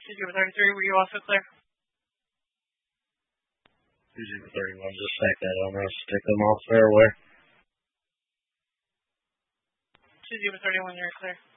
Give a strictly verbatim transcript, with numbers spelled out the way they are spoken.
two zero thirty-three, were you also clear? two zero thirty-one, just like that. I'm going to stick them off fairway. two zero thirty-one, you're clear.